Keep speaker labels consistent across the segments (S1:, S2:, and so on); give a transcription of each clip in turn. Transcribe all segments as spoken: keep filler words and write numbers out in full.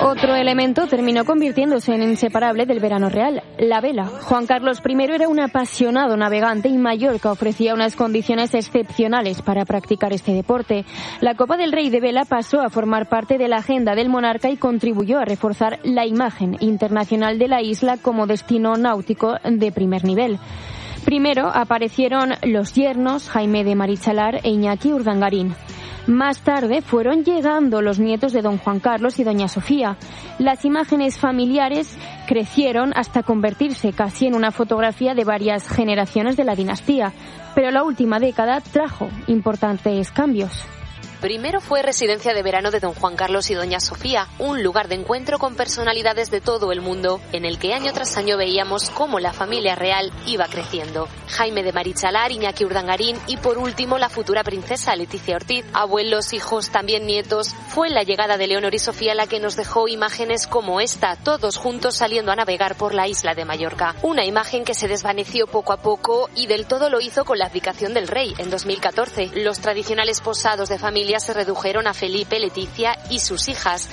S1: Otro elemento terminó convirtiéndose en inseparable del verano real, la vela. Juan Carlos primero era un apasionado navegante y Mallorca ofrecía unas condiciones excepcionales para practicar este deporte. La Copa del Rey de Vela pasó a formar parte de la agenda del monarca y contribuyó a reforzar la imagen internacional de la isla como destino náutico de primer nivel. Primero aparecieron los yernos Jaime de Marichalar e Iñaki Urdangarín. Más tarde fueron llegando los nietos de don Juan Carlos y doña Sofía. Las imágenes familiares crecieron hasta convertirse casi en una fotografía de varias generaciones de la dinastía. Pero la última década trajo importantes cambios.
S2: Primero fue residencia de verano de don Juan Carlos y doña Sofía, un lugar de encuentro con personalidades de todo el mundo, en el que año tras año veíamos cómo la familia real iba creciendo. Jaime de Marichalar, Iñaki Urdangarín y por último la futura princesa Leticia Ortiz. Abuelos, hijos, también nietos. Fue la llegada de Leonor y Sofía la que nos dejó imágenes como esta, todos juntos saliendo a navegar por la isla de Mallorca. Una imagen que se desvaneció poco a poco y del todo lo hizo con la abdicación del rey en dos mil catorce. Los tradicionales posados de familia se redujeron a Felipe, Leticia y sus hijas.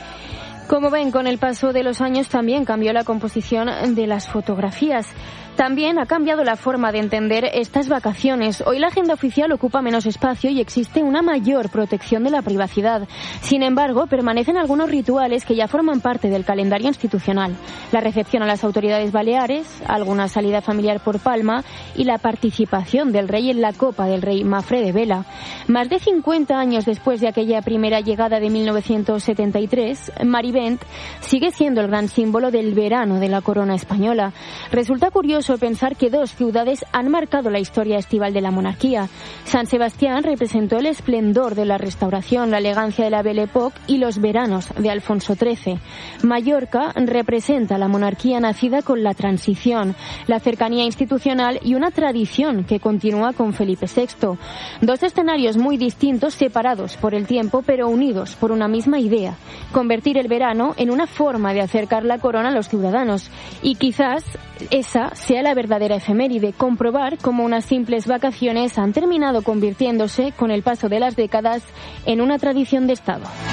S1: Como ven, con el paso de los años también cambió la composición de las fotografías. También ha cambiado la forma de entender estas vacaciones. Hoy la agenda oficial ocupa menos espacio y existe una mayor protección de la privacidad. Sin embargo, permanecen algunos rituales que ya forman parte del calendario institucional. La recepción a las autoridades baleares, alguna salida familiar por Palma y la participación del rey en la Copa del Rey Mafre de Vela. Más de cincuenta años después de aquella primera llegada de mil novecientos setenta y tres, Marivent sigue siendo el gran símbolo del verano de la corona española. Resulta curioso pensar que dos ciudades han marcado la historia estival de la monarquía. San Sebastián representó el esplendor de la restauración, la elegancia de la Belle Époque y los veranos de Alfonso trece. Mallorca representa la monarquía nacida con la transición, la cercanía institucional y una tradición que continúa con Felipe sexto. Dos escenarios muy distintos, separados por el tiempo, pero unidos por una misma idea: convertir el verano en una forma de acercar la corona a los ciudadanos. Y quizás esa sea la verdadera efeméride, comprobar cómo unas simples vacaciones han terminado convirtiéndose, con el paso de las décadas, en una tradición de Estado.